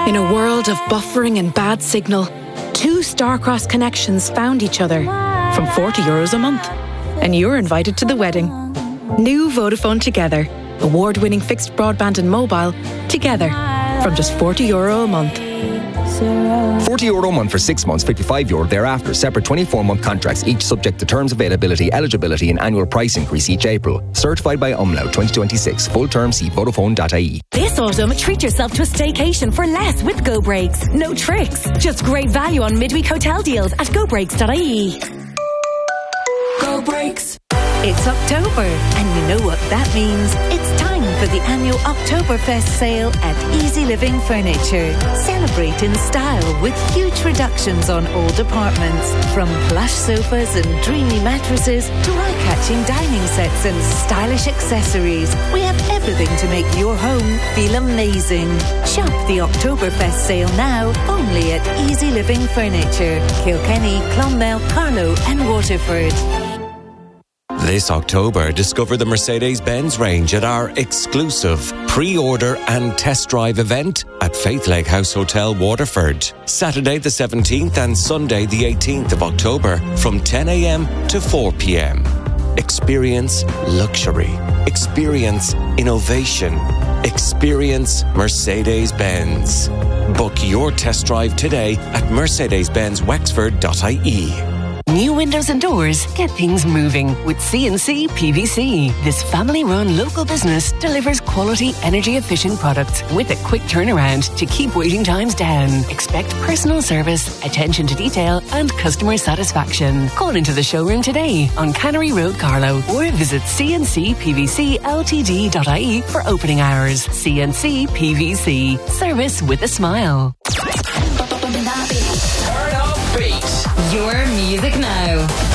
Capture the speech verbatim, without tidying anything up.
In a world of buffering and bad signal, two Starcross connections found each other from forty euros a month. And you're invited to the wedding. New Vodafone Together. Award-winning fixed broadband and mobile together from just forty euro a month. forty euro a month for six months, fifty-five euro thereafter. Separate twenty-four month contracts, each subject to terms, availability, eligibility and annual price increase each April. Certified by Umlaut twenty twenty-six. Full term, see Vodafone dot I E. This autumn, treat yourself to a staycation for less with Go Breaks. No tricks, just great value on midweek hotel deals at go breaks dot I E. Go Breaks. It's October, and you know what that means. It's time for the annual Oktoberfest sale at Easy Living Furniture. Celebrate in style with huge reductions on all departments. From plush sofas and dreamy mattresses to eye-catching dining sets and stylish accessories. We have everything to make your home feel amazing. Shop the Oktoberfest sale now only at Easy Living Furniture. Kilkenny, Clonmel, Carlow and Waterford. This October, discover the Mercedes-Benz range at our exclusive pre-order and test drive event at Faith Lake House Hotel, Waterford. Saturday the seventeenth and Sunday the eighteenth of October from ten a.m. to four p.m. Experience luxury. Experience innovation. Experience Mercedes-Benz. Book your test drive today at mercedes benz wexford dot I E. New windows and doors get things moving with C and C P V C. This family-run local business delivers quality, energy-efficient products with a quick turnaround to keep waiting times down. Expect personal service, attention to detail and customer satisfaction. Call into the showroom today on Cannery Road, Carlow, or visit c n c p v c l t d dot I E for opening hours. C and C P V C. Service with a smile. Turn up beat. Your music now.